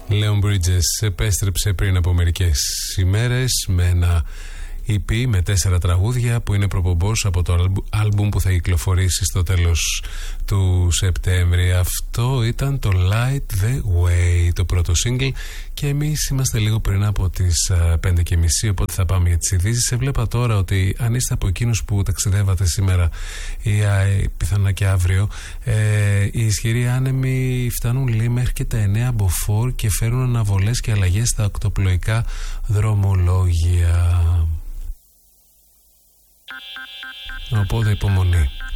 Leon Bridges επέστρεψε πριν από μερικές ημέρες με ένα EP με 4 τραγούδια που είναι προπομπός από το άλμπουμ που θα κυκλοφορήσει στο τέλος του Σεπτέμβρη. Αυτό ήταν το Light the Way, το πρώτο single, και εμείς είμαστε λίγο πριν από τις 5:30, οπότε θα πάμε για τις ειδήσεις. Έβλεπα τώρα ότι αν είστε από εκείνους που ταξιδεύατε σήμερα ή πιθανά και αύριο, οι ισχυροί άνεμοι φτάνουν λίγο μέχρι και τα 9 μποφόρ και φέρουν αναβολές και αλλαγές στα ακτοπλοϊκά δρομολόγια. Οπότε υπομονή.